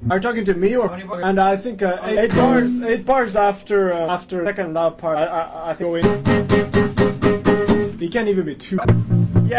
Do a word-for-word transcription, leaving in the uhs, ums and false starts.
Are you talking to me or? And I think uh, eight, eight bars, eight bars after uh, after second loud part. I I, I think going. It can't even be two.